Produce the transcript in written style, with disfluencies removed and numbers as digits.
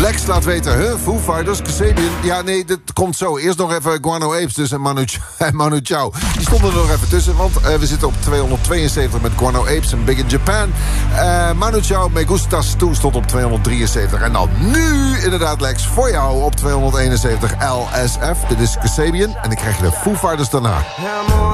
Lex laat weten, Foo Fighters, Kasabian. Ja, nee, dat komt zo. Eerst nog even Guano Apes dus en Manu Chao. Die stonden er nog even tussen, want we zitten op 272 met Guano Apes en Big in Japan. Manu Chao, Me Gustas Tu stond op 273. En dan nu, inderdaad, Lex, voor jou op 271 LSF. Dit is Kasabian en dan krijg je de Foo Fighters daarna.